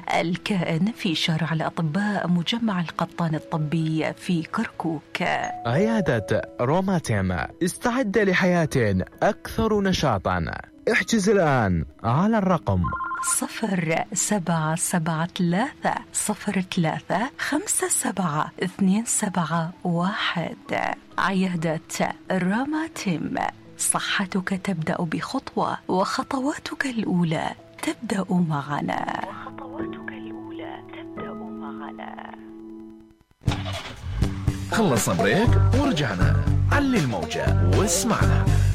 الكائن في شارع الأطباء مجمع القطان الطبي في كركوك. عيادة روماتيم، استعد لحياة أكثر نشاطا. احجز الآن على الرقم 0773 03 57 271. عيادة روماتيم، صحتك تبدأ بخطوة وخطواتك الأولى تبدأ معنا. خلصنا بريك ورجعنا. علي الموجة واسمعنا.